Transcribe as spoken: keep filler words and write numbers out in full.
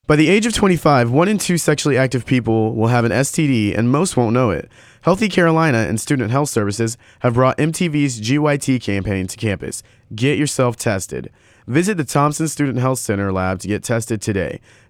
By the age of twenty-five, one in two sexually active people will have an S T D, and most won't know it. Healthy Carolina and Student Health Services have brought M T V's G Y T campaign to campus. Get yourself tested. Visit the Thompson Student Health Center lab to get tested today.